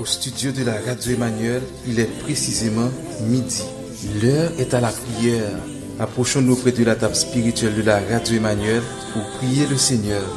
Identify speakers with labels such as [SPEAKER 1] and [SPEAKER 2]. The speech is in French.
[SPEAKER 1] au studio de la Radio Emmanuel. Il est précisément midi. L'heure est à la prière. Approchons-nous près de la table spirituelle de la Radio Emmanuel pour prier le Seigneur.